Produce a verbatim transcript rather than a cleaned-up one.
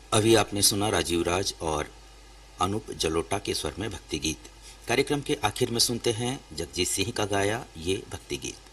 अभी आपने सुना राजीव राज और अनूप जलोटा के स्वर में भक्ति गीत। कार्यक्रम के आखिर में सुनते हैं जगजीत सिंह का गाया ये भक्ति गीत।